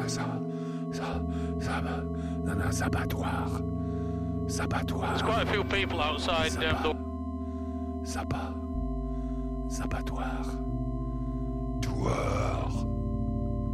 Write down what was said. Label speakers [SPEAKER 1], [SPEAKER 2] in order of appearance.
[SPEAKER 1] S'abattoir.
[SPEAKER 2] There's quite a few people outside.
[SPEAKER 1] S'abattoir. Tueur.